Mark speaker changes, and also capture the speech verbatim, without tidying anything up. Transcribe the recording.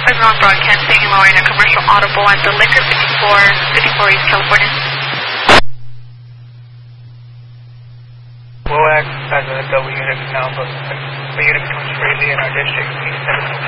Speaker 1: Everyone Broadcasting and lowering a commercial audible at the Liquor fifty-four, fifty-four East California.
Speaker 2: We'll act as a double unit now, but a unit becomes freely in our district.